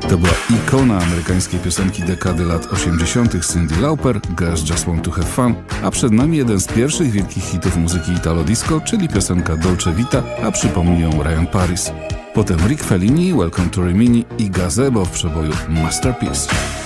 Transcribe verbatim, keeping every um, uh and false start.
To była ikona amerykańskiej piosenki dekady lat osiemdziesiątych Cyndi Lauper, Girls Just Want to Have Fun, a przed nami jeden z pierwszych wielkich hitów muzyki italo-disco, czyli piosenka Dolce Vita, a przypomni ją Ryan Paris. Potem Rick Fellini, Welcome to Rimini i Gazebo w przeboju Masterpiece.